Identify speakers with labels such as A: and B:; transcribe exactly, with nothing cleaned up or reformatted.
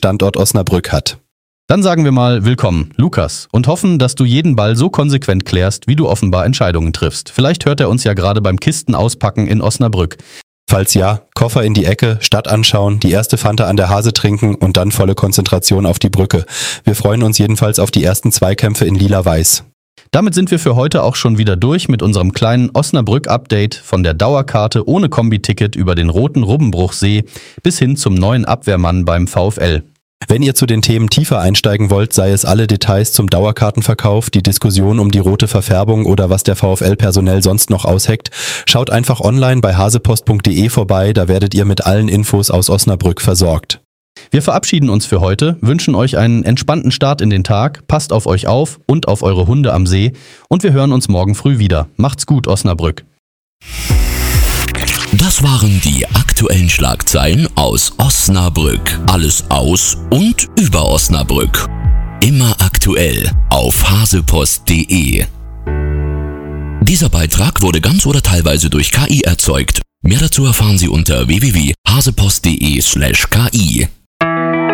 A: Standort Osnabrück hat.
B: Dann sagen wir mal willkommen, Lukas, und hoffen, dass du jeden Ball so konsequent klärst, wie du offenbar Entscheidungen triffst. Vielleicht hört er uns ja gerade beim Kistenauspacken in Osnabrück.
A: Falls ja, Koffer in die Ecke, Stadt anschauen, die erste Fanta an der Hase trinken und dann volle Konzentration auf die Brücke. Wir freuen uns jedenfalls auf die ersten Zweikämpfe in Lila-Weiß.
B: Damit sind wir für heute auch schon wieder durch mit unserem kleinen Osnabrück-Update von der Dauerkarte ohne Kombiticket über den roten Rubbenbruchsee bis hin zum neuen Abwehrmann beim VfL.
A: Wenn ihr zu den Themen tiefer einsteigen wollt, sei es alle Details zum Dauerkartenverkauf, die Diskussion um die rote Verfärbung oder was der VfL personell sonst noch ausheckt, schaut einfach online bei hasepost punkt de vorbei, da werdet ihr mit allen Infos aus Osnabrück versorgt.
B: Wir verabschieden uns für heute, wünschen euch einen entspannten Start in den Tag, passt auf euch auf und auf eure Hunde am See und wir hören uns morgen früh wieder. Macht's gut, Osnabrück.
C: Das waren die aktuellen Schlagzeilen aus Osnabrück. Alles aus und über Osnabrück. Immer aktuell auf hasepost punkt de. Dieser Beitrag wurde ganz oder teilweise durch K I erzeugt. Mehr dazu erfahren Sie unter w w w punkt hasepost punkt de slash K I.